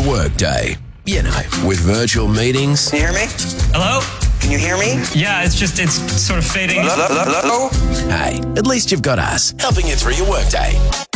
workday. You know, with virtual meetings. Can you hear me? Hello? Can you hear me? Yeah, it's sort of fading. Hello? Hey, at least you've got us helping you through your workday.